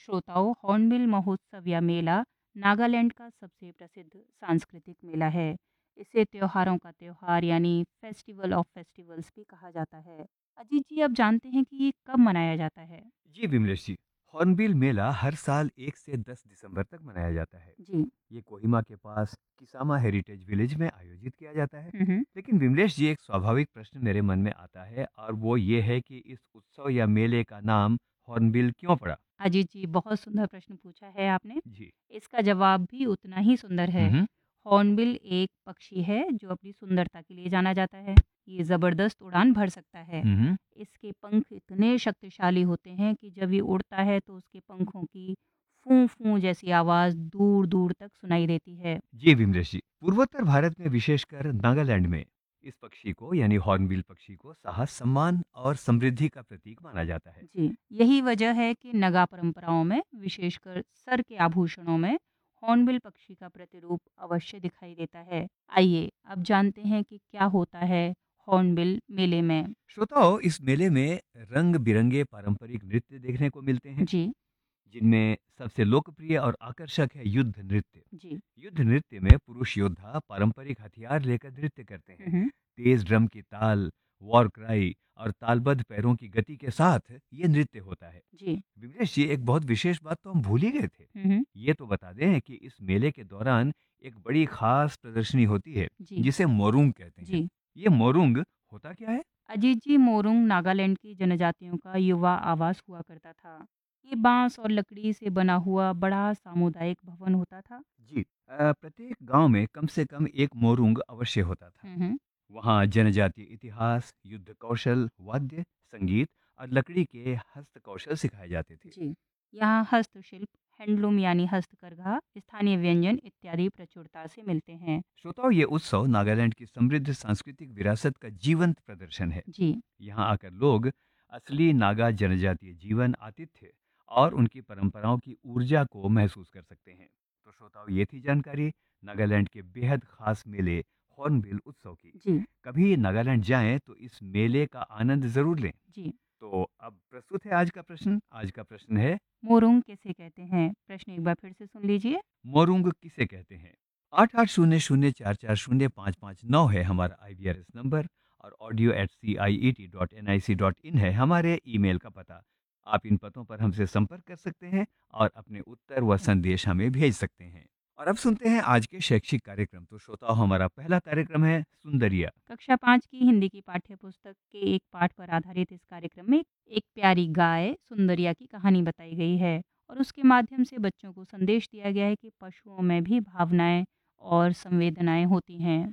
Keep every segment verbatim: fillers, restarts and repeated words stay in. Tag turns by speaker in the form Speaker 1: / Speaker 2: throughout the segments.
Speaker 1: श्रोताओं, हॉर्नबिल महोत्सव या मेला नागालैंड का सबसे प्रसिद्ध सांस्कृतिक मेला है। इसे त्योहारों का त्योहार यानी फेस्टिवल ऑफ फेस्टिवल्स भी कहा जाता है। अजीत जी, आप जानते हैं कि ये कब मनाया जाता है?
Speaker 2: जी विमलेश जी, हॉर्नबिल मेला हर साल एक से दस दिसंबर तक मनाया जाता है।
Speaker 1: जी।
Speaker 2: ये कोहिमा के पास किसामा हेरिटेज विलेज में आयोजित किया जाता है।
Speaker 1: हम्म।
Speaker 2: लेकिन विमलेश जी, एक स्वाभाविक प्रश्न मेरे मन में आता है और वो ये है कि इस उत्सव या मेले का नाम हॉर्नबिल क्यों पड़ा?
Speaker 1: अजीत जी, बहुत सुंदर प्रश्न पूछा है आपने।
Speaker 2: जी।
Speaker 1: इसका जवाब भी उतना ही सुंदर है।
Speaker 2: हम्म।
Speaker 1: हॉर्नबिल एक पक्षी है जो अपनी सुंदरता के लिए जाना जाता है। ये ज़बरदस्त उड़ान भर सकता है।
Speaker 2: हम्म।
Speaker 1: इसके पंख इतने शक्तिशाली होते हैं कि जब ये उड़ता है तो उसके पंखों की फूं फूं जैसी आवाज़ दूर दूर तक सुनाई देती है।
Speaker 2: जी विमलेश जी, पूर्वोत्तर भारत में विशेषकर नागालैंड में इस पक्षी को यानी हॉर्नबिल पक्षी को साहस, सम्मान और समृद्धि का प्रतीक माना जाता है।
Speaker 1: जी, यही वजह है कि नगा परंपराओं में, विशेषकर सर के आभूषणों में, हॉर्नबिल पक्षी का प्रतिरूप अवश्य दिखाई देता है। आइए, अब जानते हैं कि क्या होता है हॉर्नबिल मेले में।
Speaker 2: श्रोताओं, इस मेले में रंग बिरंगे पारंपरिक नृत्य देखने को मिलते हैं,
Speaker 1: जी।
Speaker 2: जिनमें सबसे लोकप्रिय और आकर्षक है युद्ध नृत्य।
Speaker 1: जी।
Speaker 2: युद्ध नृत्य में पुरुष योद्धा पारंपरिक हथियार लेकर नृत्य करते हैं।
Speaker 1: हम्म।
Speaker 2: तेज ड्रम की ताल, वॉर क्राई और तालबद्ध पैरों की गति के साथ ये नृत्य होता है।
Speaker 1: जी।
Speaker 2: विमलेश जी, एक बहुत विशेष बात तो हम भूल ही गए थे।
Speaker 1: हम्म।
Speaker 2: ये तो बता दें कि इस मेले के दौरान एक बड़ी खास प्रदर्शनी होती है,
Speaker 1: जी।
Speaker 2: जिसे मोरुंग कहते हैं।
Speaker 1: जी।
Speaker 2: ये मोरुंग होता क्या है?
Speaker 1: अजीत जी, मोरुंग नागालैंड की जनजातियों का युवा आवास हुआ करता था। ये बांस और लकड़ी से बना हुआ बड़ा सामुदायिक भवन होता था।
Speaker 2: जी, अ, प्रत्येक गांव में कम से कम एक मोरुंग अवश्य होता था।
Speaker 1: हम्म।
Speaker 2: वहाँ जनजातीय इतिहास, युद्ध कौशल, वाद्य, संगीत और लकड़ी के हस्त कौशल सिखाए जाते थे।
Speaker 1: जी, यहाँ हस्तशिल्प, हैंडलूम यानी हस्तकरघा, स्थानीय व्यंजन इत्यादि प्रचुरता से मिलते हैं।
Speaker 2: श्रोताओं, ये उत्सव नागालैंड की समृद्ध सांस्कृतिक विरासत का जीवंत प्रदर्शन है।
Speaker 1: जी।
Speaker 2: यहाँ आकर लोग असली नागा जनजातीय जीवन, आतिथ्य और उनकी परंपराओं की ऊर्जा को महसूस कर सकते हैं। तो श्रोताओं, ये थी जानकारी नागालैंड के बेहद खास मेले हॉर्नबिल उत्सव की।
Speaker 1: जी।
Speaker 2: कभी नागालैंड जाएं तो इस मेले का आनंद जरूर लें।
Speaker 1: जी।
Speaker 2: तो अब प्रस्तुत है आज का प्रश्न। आज का प्रश्न है,
Speaker 1: मोरुंग किसे कहते हैं? प्रश्न एक बार फिर से सुन लीजिए।
Speaker 2: मोरुंग किसे कहते हैं? आठ आठ शून्य शून्य चार चार शून्य पाँच पाँच नौ है हमारा आई वी आर एस नंबर और audio eight C I E T dot N I C dot in है हमारे ईमेल का पता। आप इन पतों पर हमसे संपर्क कर सकते हैं और अपने उत्तर व संदेश हमें भेज सकते हैं। और अब सुनते हैं आज के शैक्षिक कार्यक्रम। तो श्रोताओं, हमारा पहला कार्यक्रम है सुंदरिया।
Speaker 1: कक्षा पाँच की हिंदी की पाठ्य पुस्तक के एक पाठ पर आधारित इस कार्यक्रम में एक प्यारी गाय सुंदरिया की कहानी बताई गई है और उसके माध्यम से बच्चों को संदेश दिया गया है कि पशुओं में भी भावनाएं और संवेदनाएं होती हैं।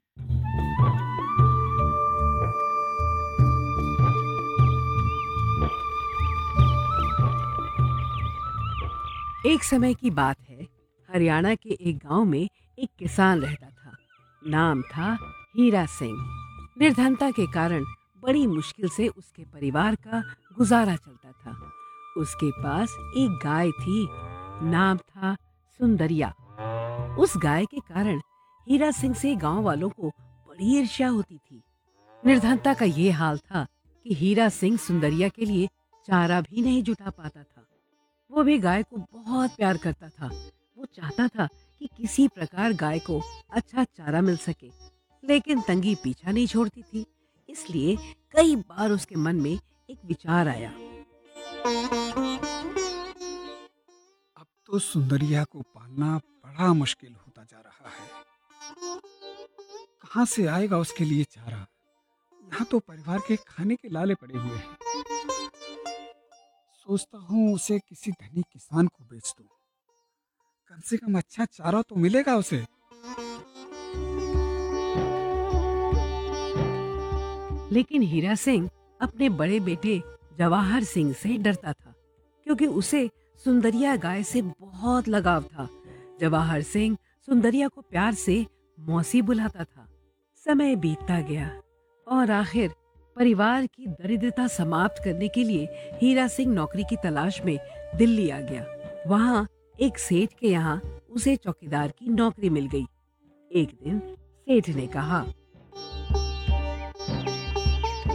Speaker 3: एक समय की बात है। हरियाणा के एक गांव में एक किसान रहता था। नाम था हीरा सिंह। निर्धनता के कारण बड़ी मुश्किल से उसके परिवार का गुजारा चलता था। उसके पास एक गाय थी। नाम था सुंदरिया। उस गाय के कारण हीरा सिंह से गांव वालों को बड़ी ईर्ष्या होती थी। निर्धनता का ये हाल था कि हीरा सिंह सुंदरिया के लिए चारा भी नहीं जुटा पाता था। वो भी गाय को बहुत प्यार करता था। वो चाहता था कि किसी प्रकार गाय को अच्छा चारा मिल सके, लेकिन तंगी पीछा नहीं छोड़ती थी। इसलिए कई बार उसके मन में एक विचार आया।
Speaker 4: अब तो सुंदरिया को पालना बड़ा मुश्किल होता जा रहा है। कहाँ से आएगा उसके लिए चारा? यहाँ तो परिवार के खाने के लाले पड़े हुए हैं। सोचता हूँ उसे किसी धनी किसान को बेच दूं। कम से कम अच्छा चारा तो मिलेगा उसे।
Speaker 3: लेकिन हीरा सिंह अपने बड़े बेटे जवाहर सिंह से डरता था, क्योंकि उसे सुंदरिया गाय से बहुत लगाव था। जवाहर सिंह सुंदरिया को प्यार से मौसी बुलाता था। समय बीतता गया और आखिर परिवार की दरिद्रता समाप्त करने के लिए हीरा सिंह नौकरी की तलाश में दिल्ली आ गया। वहाँ एक सेठ के यहाँ उसे चौकीदार की नौकरी मिल गई। एक दिन सेठ ने कहा,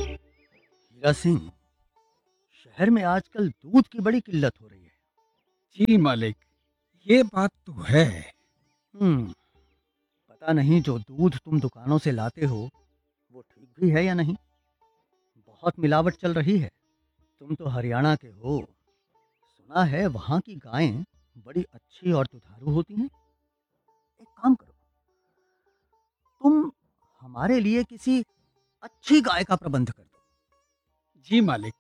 Speaker 5: हीरा सिंह, शहर में आजकल दूध की बड़ी किल्लत हो रही है।
Speaker 4: जी मालिक, ये बात तो है।
Speaker 5: हम्म पता नहीं जो दूध तुम दुकानों से लाते हो वो ठीक भी है या नहीं। बहुत मिलावट चल रही है। तुम तो हरियाणा के हो, सुना है वहाँ की गायें बड़ी अच्छी और दुधारू होती हैं। एक काम करो, तुम हमारे लिए किसी अच्छी गाय का प्रबंध कर दो।
Speaker 4: जी मालिक,